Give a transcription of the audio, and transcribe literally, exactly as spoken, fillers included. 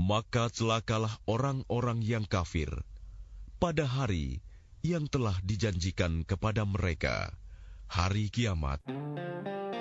maka celakalah orang-orang yang kafir pada hari yang telah dijanjikan kepada mereka, hari kiamat.